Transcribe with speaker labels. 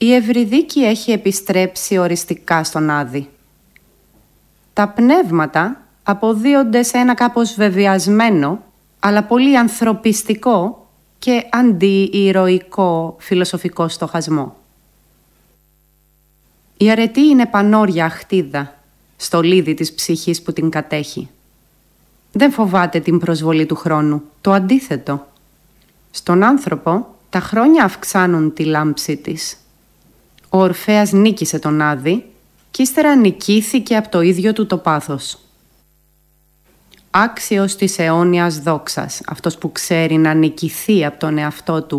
Speaker 1: Η Ευρυδίκη έχει επιστρέψει οριστικά στον Άδη. Τα πνεύματα αποδύονται σε ένα κάπως βεβαιασμένο, αλλά πολύ ανθρωπιστικό και αντιηρωικό φιλοσοφικό στοχασμό. Η αρετή είναι πανόρια αχτίδα, στολίδι της ψυχής που την κατέχει. Δεν φοβάται την προσβολή του χρόνου, το αντίθετο. Στον άνθρωπο τα χρόνια αυξάνουν τη λάμψη της. Ο Ορφέας νίκησε τον Άδη κι ύστερα νικήθηκε από το ίδιο του το πάθος. Άξιος της αιώνιας δόξας, αυτός που ξέρει να νικηθεί από τον εαυτό του